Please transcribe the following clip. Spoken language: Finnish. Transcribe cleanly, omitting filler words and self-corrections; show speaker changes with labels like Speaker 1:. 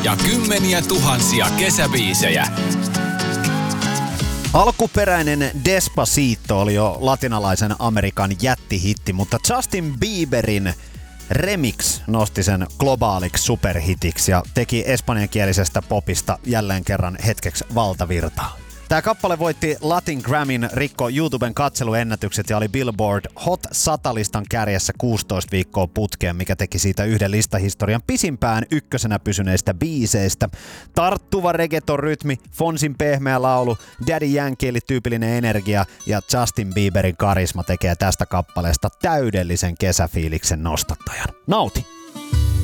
Speaker 1: ja kymmeniä tuhansia kesäbiisejä.
Speaker 2: Alkuperäinen Despacito oli jo latinalaisen Amerikan jättihitti, mutta Justin Bieberin remix nosti sen globaaliksi superhitiksi ja teki espanjankielisestä popista jälleen kerran hetkeksi valtavirtaa. Tämä kappale voitti Latin Grammyn, rikko YouTuben katseluennätykset ja oli Billboard Hot 100-listan kärjessä 16 viikkoa putkeen, mikä teki siitä yhden listahistorian pisimpään ykkösenä pysyneistä biiseistä. Tarttuva reggaeton-rytmi, Fonsin pehmeä laulu, Daddy Yankee-tyypillinen energia ja Justin Bieberin karisma tekee tästä kappaleesta täydellisen kesäfiiliksen nostattajan. Nauti!